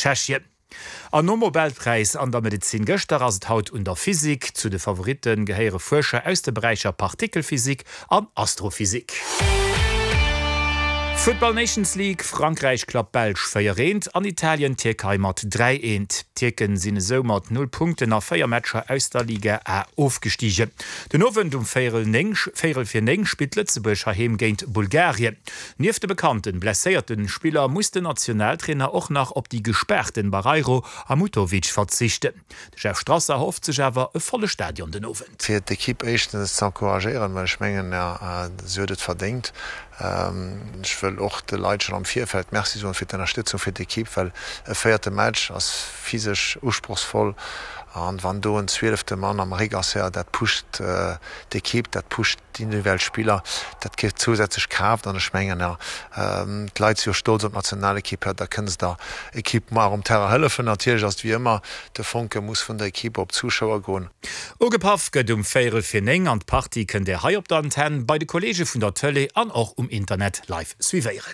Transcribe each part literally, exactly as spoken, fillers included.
Tschechien. An Nobelpreis an der Medizin gëchter ass haut und der Physik zu de Favoriten gehéiere Forscher aus de Bereicher Partikelphysik an Astrophysik. Football Nations League, Frankreich klappt Belsch feierent, an Italien Türkei mat drei eins. Türken sinne so mat null Punkte nach Feiermatscher aus der Liga A aufgestiegen. Den Owen um Féier fir Neng spielt Lützeburg heim géint Bulgarien. Nief de bekannten blesséierten Spieler muss der Nationaltrainer auch nach op die gesperrten Barreiro Amutovic verzichten. De Chef Strasser hofft sich awer e volle Stadion den Owen. Fir d'Equipe echtens zu encouragieren, weil Schmengen ja, äh, verdingt. Ähm, ich will auch de Leiit schon am Vierfeld Merci so fir d' Unterstützung fir d'Equipe, weil e feierte Match ass physisch uspruchsvoll an wann du en zwölfte Mann am Regas her, dat pusht äh, d'Equipe, dat pusht die Weltspieler, dat gibt zusätzlich Kraft an de Schmengen ja. ähm, Leiit jo stolz op nationalequipe, da können da Equipe mar um Terra hëllefen natürlich as wie immer de Funke muss vun der Equipe op Zuschauer goen. Ogepaf gët um Féiere fir Neng an Party kën der Hai op der Antenne bei de Kollege vun der Tëlle an auch um Internet live suiveieren.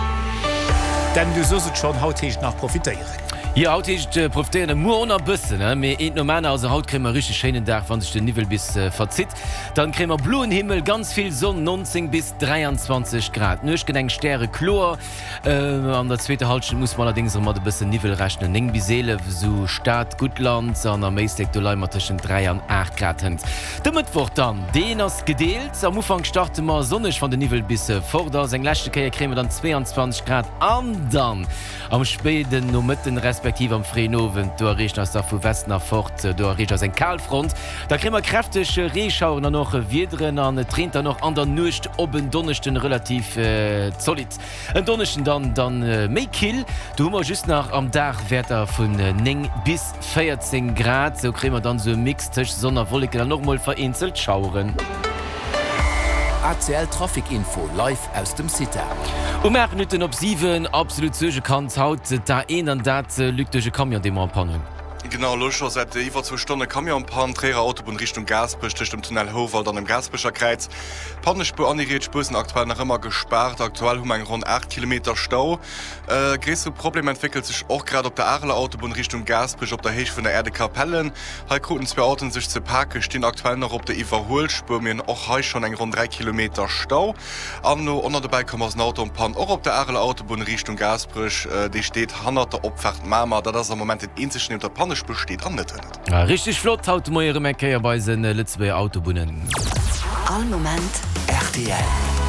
Denn du sost schon hauteich nach profitieren. Ja, haut ich äh, profitieren Mo bëssen mé et no Männer aus haut krémer richche Schenen Dach wann sech den Nivel bis äh, verzit. Dann krémer bluen Himmel ganz viel Sonn neunzehn bis dreiundzwanzig Grad. Nech geneng Sterre Chlor äh, an der zweite Halschen muss man allerdings mat de bëssen Nivel rechnen. Eng Biseele so Staat Gutland an der meistek Doleimatschen drei an acht Grad hent. Dëmmet wort dann Den ass gedeelt am Ufang starte mar sonnech van de Nivel bis äh, vorder seg lächte Käier krémer dann zweiundzwanzig Grad an dann am Speden no mit den Respektiv am Freenowen do rich ass der vu West nach fort do rich ass en Kalfront. Da krimmer kräftesche Reeschauen an noch Wiedren an Trinter noch an der Nucht op en Donnechten relativ äh, solid. En Donnechten dann dann äh, méi kill. Du hummer just nach am Dach Wetter vun äh, neng bis vierzehn Grad, so krimmer dann so mixtech Sonnerwolleke nochmal vereinzelt schauren. A C L Trafikinfo live aus dem City. Um Minuten op sieben absolut sege Kant haut da een an dat lütege Kamion de pannen. Genau Locher seit iwwer zu Stunde Kamion Pan Träger Autobahn Richtung Gasbrich dem Tunnel Hofer dann im Gasbrischer Kreiz. Pannespur anbussen aktuell nach immer gespart. Aktuell um ein rund acht Kilometer Stau. Äh, Gräste Problem entwickelt sich auch gerade op der Arler Autobahn Richtung Gasbrich op der Hech von der Erde Kapellen. Heikuten zwei Autos sich zu parken stehen aktuell noch op der Iwerholspur mir auch he schon ein rund drei Kilometer Stau. An unter dabei kommen aus Auto und Pan auch op der Arler Autobahn Richtung Gasbrich. Äh, die steht hunderte Opfahrt Mama, da das am Moment in sich der Panne besteht an. Ja, richtig flott haut moiere Mekeier bei se letzte Autobunnen. All Moment R T L.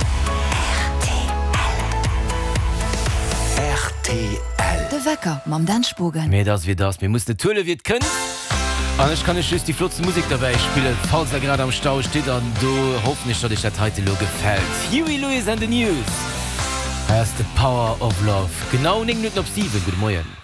R T L. De Wecker mam Dannspogen. Me das wie das mir muss de Tolle wie können. An ich kann ich just die flotze Musik dabei spielen. Falls er gerade am Stau steht an du hoffen nicht, dass ich das heute lo gefällt. Huey Lewis and the News. That's the power of love. Genau neun Minuten auf sieben. Guten Morgen.